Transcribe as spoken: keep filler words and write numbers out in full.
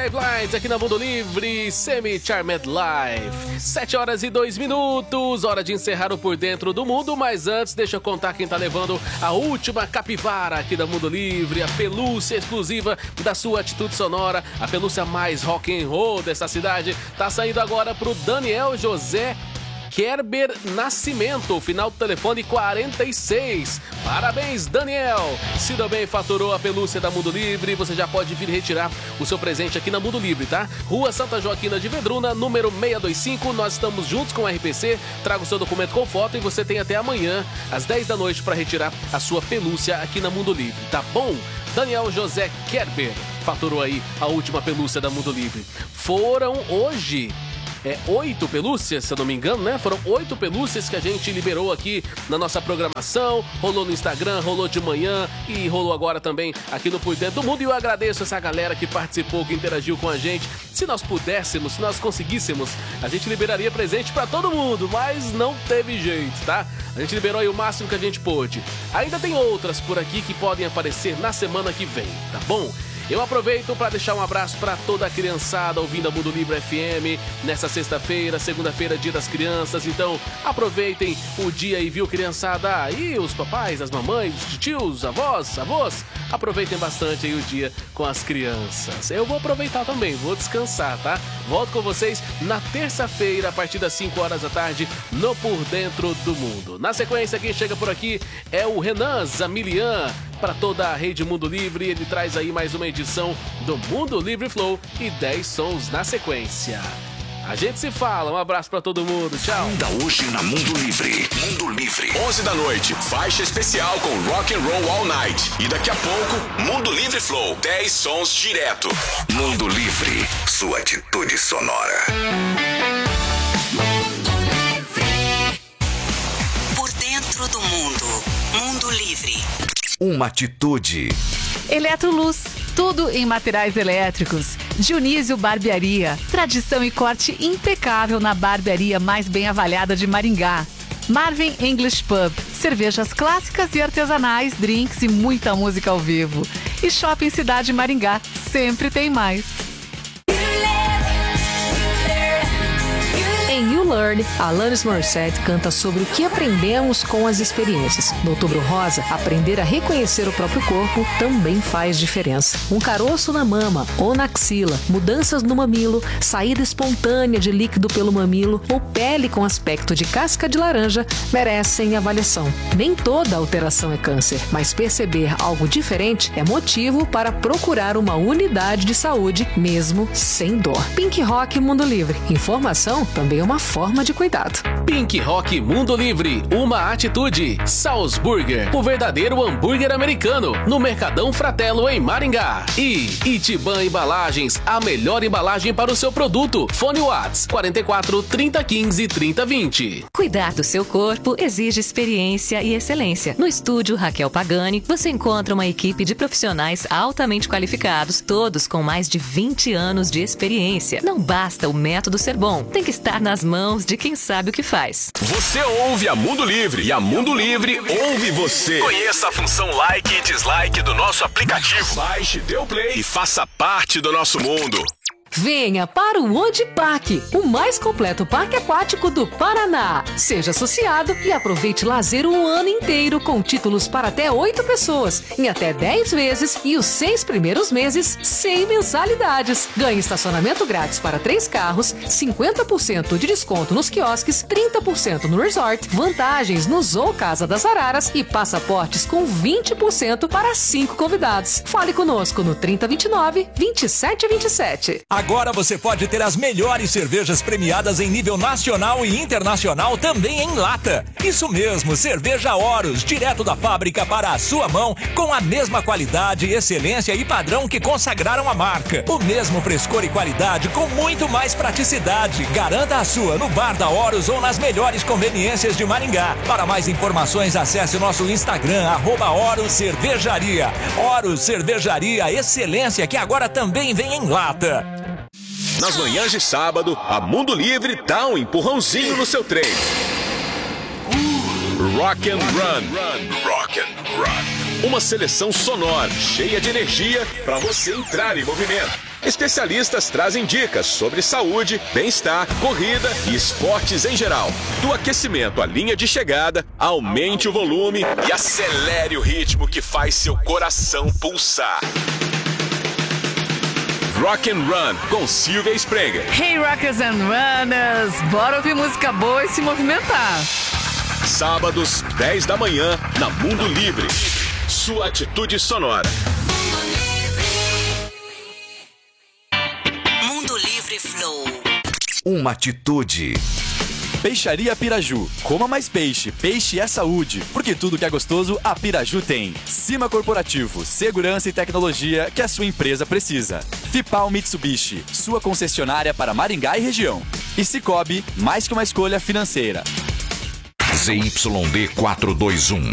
Five Lights aqui na Mundo Livre, Semi Charmed Life. Sete horas e dois minutos, hora de encerrar o Por Dentro do Mundo, mas antes deixa eu contar quem tá levando a última capivara aqui da Mundo Livre, a pelúcia exclusiva da sua atitude sonora, a pelúcia mais rock and roll dessa cidade, tá saindo agora pro Daniel José Kerber Nascimento, final do telefone quarenta e seis. Parabéns, Daniel! Se também faturou a pelúcia da Mundo Livre, você já pode vir retirar o seu presente aqui na Mundo Livre, tá? Rua Santa Joaquina de Vedruna, número seiscentos e vinte e cinco. Nós estamos juntos com o R P C. Traga o seu documento com foto e você tem até amanhã, às dez da noite, para retirar a sua pelúcia aqui na Mundo Livre, tá bom? Daniel José Kerber faturou aí a última pelúcia da Mundo Livre. Foram hoje... É oito pelúcias, se eu não me engano, né? Foram oito pelúcias que a gente liberou aqui na nossa programação. Rolou no Instagram, rolou de manhã e rolou agora também aqui no Por Dentro do Mundo. E eu agradeço essa galera que participou, que interagiu com a gente. Se nós pudéssemos, se nós conseguíssemos, a gente liberaria presente pra todo mundo, mas não teve jeito, tá? A gente liberou aí o máximo que a gente pôde. Ainda tem outras por aqui que podem aparecer na semana que vem, tá bom? Eu aproveito para deixar um abraço para toda a criançada ouvindo a Mundo Livre F M nessa sexta-feira, segunda-feira, dia das crianças. Então, aproveitem o dia aí, viu, criançada? Aí, os papais, as mamães, os tios, avós, avós, aproveitem bastante aí o dia com as crianças. Eu vou aproveitar também, vou descansar, tá? Volto com vocês na terça-feira, a partir das cinco horas da tarde, no Por Dentro do Mundo. Na sequência, quem chega por aqui é o Renan Zamilian, para toda a rede Mundo Livre. Ele traz aí mais uma edição do Mundo Livre Flow e dez sons na sequência. A gente se fala, um abraço pra todo mundo, tchau. Ainda hoje na Mundo Livre, Mundo Livre, onze da noite, faixa especial com Rock and Roll All Night. E daqui a pouco, Mundo Livre Flow, dez sons direto. Mundo Livre, sua atitude sonora. Mundo Livre. Por dentro do mundo, Mundo Livre. Uma atitude. Eletroluz, tudo em materiais elétricos. Dionísio Barbearia, tradição e corte impecável na barbearia mais bem avaliada de Maringá. Marvin English Pub, cervejas clássicas e artesanais, drinks e muita música ao vivo. E Shopping Cidade Maringá, sempre tem mais. Em You Learn, Alanis Morissette canta sobre o que aprendemos com as experiências. No Outubro Rosa, aprender a reconhecer o próprio corpo também faz diferença. Um caroço na mama ou na axila, mudanças no mamilo, saída espontânea de líquido pelo mamilo ou pele com aspecto de casca de laranja merecem avaliação. Nem toda alteração é câncer, mas perceber algo diferente é motivo para procurar uma unidade de saúde, mesmo sem dor. Pink Rock Mundo Livre. Informação também é uma forma de cuidado. Pink Rock Mundo Livre, uma atitude. Salzburger, o verdadeiro hambúrguer americano, no Mercadão Fratello em Maringá. E Itiban Embalagens, a melhor embalagem para o seu produto. Fone Whats quarenta e quatro, trinta, quinze, trinta, vinte. Cuidar do seu corpo exige experiência e excelência. No estúdio Raquel Pagani, você encontra uma equipe de profissionais altamente qualificados, todos com mais de vinte anos de experiência. Não basta o método ser bom, tem que estar nas mãos de quem sabe o que faz. Você ouve a Mundo Livre e a Mundo Livre ouve você. Conheça a função like e dislike do nosso aplicativo. Baixe, dê o play e faça parte do nosso mundo. Venha para o Ondiparque, o mais completo parque aquático do Paraná. Seja associado e aproveite lazer o ano inteiro com títulos para até oito pessoas, em até dez vezes e os seis primeiros meses sem mensalidades. Ganhe estacionamento grátis para três carros, cinquenta por cento de desconto nos quiosques, trinta por cento no resort, vantagens no Zoo Casa das Araras e passaportes com vinte por cento para cinco convidados. Fale conosco no trinta, vinte e nove, vinte e sete, vinte e sete. Agora você pode ter as melhores cervejas premiadas em nível nacional e internacional também em lata. Isso mesmo, cerveja Horus, direto da fábrica para a sua mão, com a mesma qualidade, excelência e padrão que consagraram a marca. O mesmo frescor e qualidade com muito mais praticidade. Garanta a sua no bar da Horus ou nas melhores conveniências de Maringá. Para mais informações, acesse o nosso Instagram, arroba Horus Cervejaria. Horus Cervejaria, excelência que agora também vem em lata. Nas manhãs de sábado, a Mundo Livre dá um empurrãozinho no seu trem. Rock and Run. Rock and Run. Uma seleção sonora, cheia de energia, para você entrar em movimento. Especialistas trazem dicas sobre saúde, bem-estar, corrida e esportes em geral. Do aquecimento à linha de chegada, aumente o volume e acelere o ritmo que faz seu coração pulsar. Rock and Run com Silvia Sprenger. Hey Rockers and Runners, bora ouvir música boa e se movimentar. Sábados, dez da manhã, na Mundo Livre. Sua atitude sonora. Mundo Livre Flow. Uma atitude. Peixaria Piraju. Coma mais peixe. Peixe é saúde. Porque tudo que é gostoso, a Piraju tem. Cima Corporativo. Segurança e tecnologia que a sua empresa precisa. Fipal Mitsubishi. Sua concessionária para Maringá e região. E Cicobi, mais que uma escolha financeira. Z Y D quatrocentos e vinte e um.